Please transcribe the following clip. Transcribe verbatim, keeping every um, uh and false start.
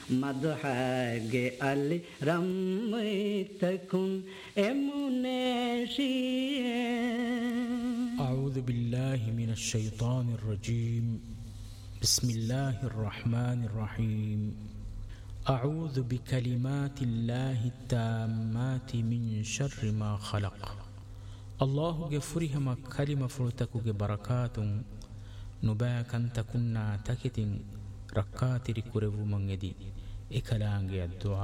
ಮಧುಹಾಗೆ ಅಲ್ಲಿ ರಮ್ಮೈತಕುಂ ಎಮುನೇಶಿಯೇ. أعوذ بالله من الشيطان الرجيم. بسم الله الرحمن الرحيم. أعوذ بكلمات الله التامات من شر ما خلق. الله غفرهم كلمة فرتكوك بركات نباكا تكنا تكت ركات ركورو من يدي إكلانجي الدعاء.